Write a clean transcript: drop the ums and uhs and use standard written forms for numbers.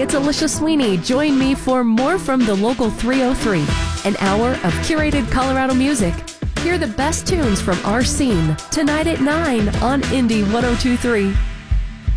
it's Alicia Sweeney. Join me for more from the Local 303, an hour of curated Colorado music. Hear the best tunes from our scene tonight at 9 on Indie 102.3.